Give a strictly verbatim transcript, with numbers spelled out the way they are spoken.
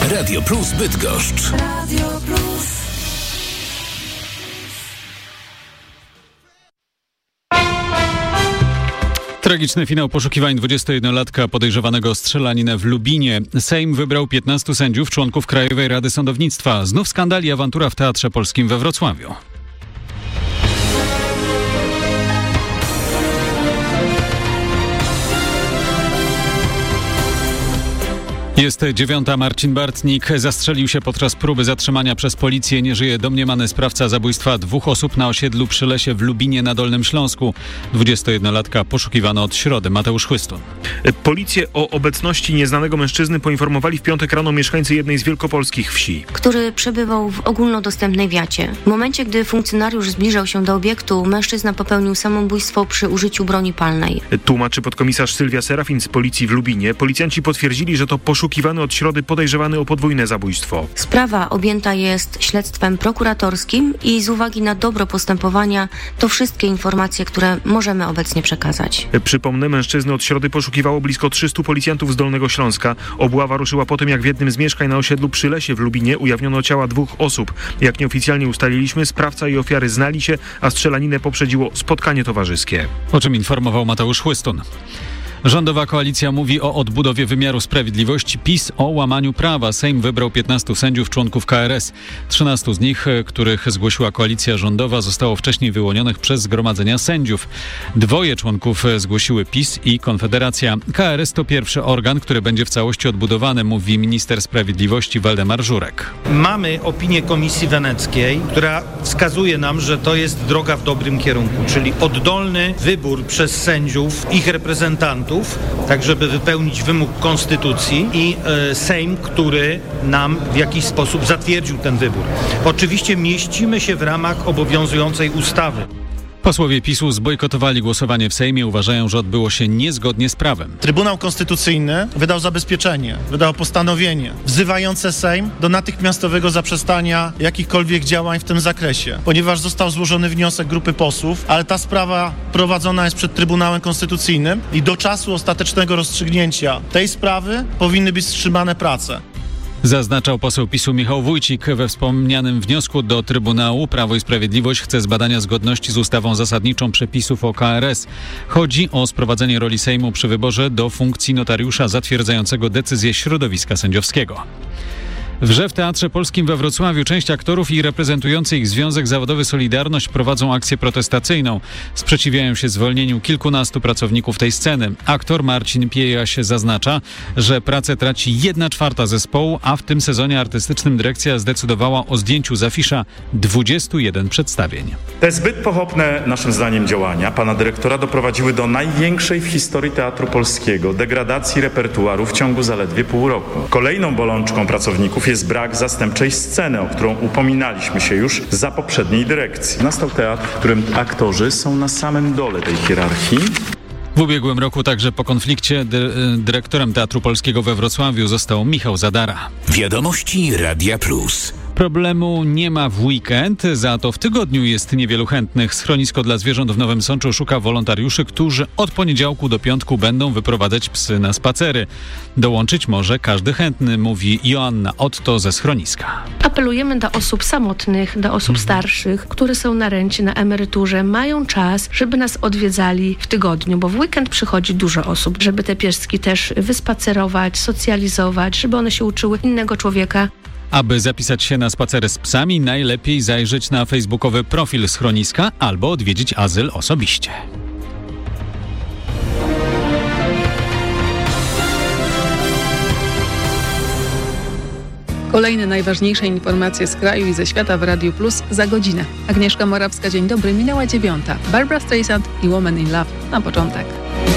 Radio Plus Bydgoszcz. Radio Plus. Tragiczny finał poszukiwań dwudziestojednolatka podejrzewanego o strzelaninę w Lubinie. Sejm wybrał piętnastu sędziów, członków Krajowej Rady Sądownictwa. Znów skandal i awantura w Teatrze Polskim we Wrocławiu. Jest dziewiąta. Marcin Bartnik zastrzelił się podczas próby zatrzymania przez policję. Nie żyje domniemany sprawca zabójstwa dwóch osób na osiedlu przy Lesie w Lubinie na Dolnym Śląsku. dwudziestojednolatka poszukiwano od środy. Mateusz Chłystun. Policję o obecności nieznanego mężczyzny poinformowali w piątek rano mieszkańcy jednej z wielkopolskich wsi, który przebywał w ogólnodostępnej wiacie. W momencie, gdy funkcjonariusz zbliżał się do obiektu, mężczyzna popełnił samobójstwo przy użyciu broni palnej. Tłumaczy podkomisarz Sylwia Serafin z policji w Lubinie. Policjanci potwierdzili, że to poszukiwany od środy podejrzewany o podwójne zabójstwo. Sprawa objęta jest śledztwem prokuratorskim i z uwagi na dobro postępowania to wszystkie informacje, które możemy obecnie przekazać. Przypomnę, mężczyzny od środy poszukiwało blisko trzystu policjantów z Dolnego Śląska. Obława ruszyła po tym, jak w jednym z mieszkań na osiedlu przy Lesie w Lubinie ujawniono ciała dwóch osób. Jak nieoficjalnie ustaliliśmy, sprawca i ofiary znali się, a strzelaninę poprzedziło spotkanie towarzyskie. O czym informował Mateusz Chłystun. Rządowa koalicja mówi o odbudowie wymiaru sprawiedliwości, PiS o łamaniu prawa. Sejm wybrał piętnastu sędziów, członków K R S. trzynastu z nich, których zgłosiła koalicja rządowa, zostało wcześniej wyłonionych przez zgromadzenia sędziów. Dwoje członków zgłosiły PiS i Konfederacja. K R S to pierwszy organ, który będzie w całości odbudowany, mówi minister sprawiedliwości Waldemar Żurek. Mamy opinię Komisji Weneckiej, która wskazuje nam, że to jest droga w dobrym kierunku, czyli oddolny wybór przez sędziów, ich reprezentantów, tak żeby wypełnić wymóg konstytucji i e, Sejm, który nam w jakiś sposób zatwierdził ten wybór. Oczywiście mieścimy się w ramach obowiązującej ustawy. Posłowie PiSu zbojkotowali głosowanie w Sejmie, uważają, że odbyło się niezgodnie z prawem. Trybunał Konstytucyjny wydał zabezpieczenie, wydał postanowienie wzywające Sejm do natychmiastowego zaprzestania jakichkolwiek działań w tym zakresie, ponieważ został złożony wniosek grupy posłów, ale ta sprawa prowadzona jest przed Trybunałem Konstytucyjnym i do czasu ostatecznego rozstrzygnięcia tej sprawy powinny być wstrzymane prace. Zaznaczał poseł PiSu Michał Wójcik. We wspomnianym wniosku do Trybunału Prawo i Sprawiedliwość chce zbadania zgodności z ustawą zasadniczą przepisów o K R S. Chodzi o sprowadzenie roli Sejmu przy wyborze do funkcji notariusza zatwierdzającego decyzję środowiska sędziowskiego. Wrze w Teatrze Polskim we Wrocławiu część aktorów i reprezentujący ich Związek Zawodowy Solidarność prowadzą akcję protestacyjną. Sprzeciwiają się zwolnieniu kilkunastu pracowników tej sceny. Aktor Marcin Piejaś zaznacza, że pracę traci jedna czwarta zespołu, a w tym sezonie artystycznym dyrekcja zdecydowała o zdjęciu z afisza dwudziestu jeden przedstawień. Te zbyt pochopne, naszym zdaniem, działania pana dyrektora doprowadziły do największej w historii Teatru Polskiego degradacji repertuaru w ciągu zaledwie pół roku. Kolejną bolączką pracowników jest brak zastępczej sceny, o którą upominaliśmy się już za poprzedniej dyrekcji. Nastał teatr, w którym aktorzy są na samym dole tej hierarchii. W ubiegłym roku także po konflikcie dy- dyrektorem Teatru Polskiego we Wrocławiu został Michał Zadara. Wiadomości Radia Plus. Problemu nie ma w weekend, za to w tygodniu jest niewielu chętnych. Schronisko dla zwierząt w Nowym Sączu szuka wolontariuszy, którzy od poniedziałku do piątku będą wyprowadzać psy na spacery. Dołączyć może każdy chętny, mówi Joanna Otto ze schroniska. Apelujemy do osób samotnych, do osób starszych, które są na rencie, na emeryturze, mają czas, żeby nas odwiedzali w tygodniu, bo w weekend przychodzi dużo osób, żeby te pieski też wyspacerować, socjalizować, żeby one się uczyły innego człowieka. Aby zapisać się na spacery z psami, najlepiej zajrzeć na facebookowy profil schroniska albo odwiedzić azyl osobiście. Kolejne najważniejsze informacje z kraju i ze świata w Radiu Plus za godzinę. Agnieszka Morawska, dzień dobry, minęła dziewiąta. Barbra Streisand i Woman in Love na początek.